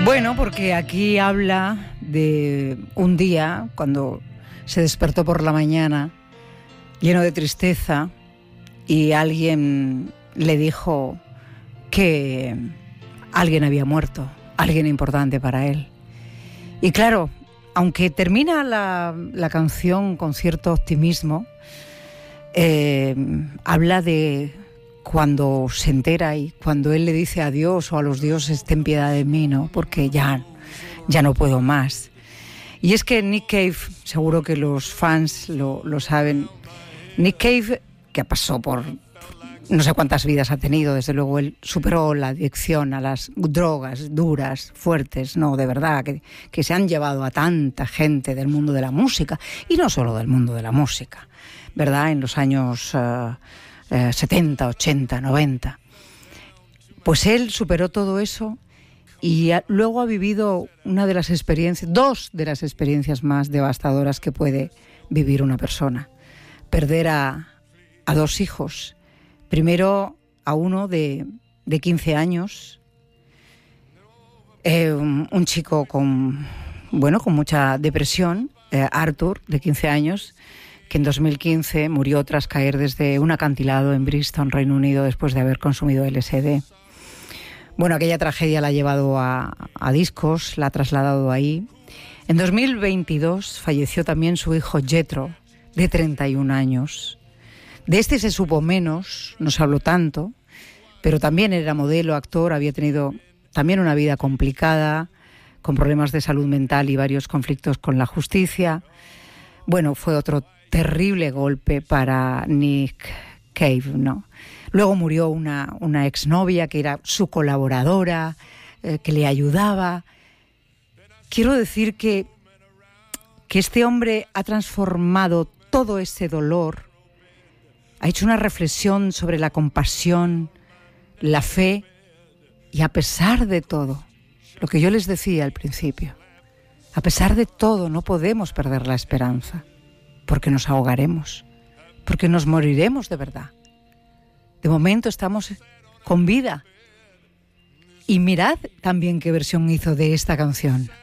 Bueno, porque aquí habla de un día cuando se despertó por la mañana lleno de tristeza y alguien le dijo que alguien había muerto, alguien importante para él. Y claro, aunque termina la canción con cierto optimismo, habla de cuando se entera y cuando él le dice a Dios o a los dioses: ten piedad de mí, ¿no? Porque ya no puedo más. Y es que Nick Cave, seguro que los fans lo saben, Nick Cave, que pasó por no sé cuántas vidas ha tenido, desde luego él superó la adicción a las drogas duras, fuertes, no, de verdad, que se han llevado a tanta gente del mundo de la música, y no solo del mundo de la música, ¿verdad? En los años 70, 80, 90. Pues él superó todo eso y luego ha vivido dos de las experiencias más devastadoras que puede vivir una persona. Perder a dos hijos. Primero a uno de 15 años, un chico con mucha depresión, Arthur, de 15 años, que en 2015 murió tras caer desde un acantilado en Bristol, Reino Unido, después de haber consumido LSD. Bueno, aquella tragedia la ha llevado a discos, la ha trasladado ahí. En 2022 falleció también su hijo Jethro, de 31 años. De este se supo menos, no se habló tanto, pero también era modelo, actor, había tenido también una vida complicada, con problemas de salud mental y varios conflictos con la justicia. Bueno, fue otro terrible golpe para Nick Cave, ¿no? Luego murió una exnovia que era su colaboradora, que le ayudaba. Quiero decir que este hombre ha transformado todo ese dolor, ha hecho una reflexión sobre la compasión, la fe, y a pesar de todo, lo que yo les decía al principio, a pesar de todo no podemos perder la esperanza, porque nos ahogaremos, porque nos moriremos de verdad. De momento estamos con vida. Y mirad también qué versión hizo de esta canción.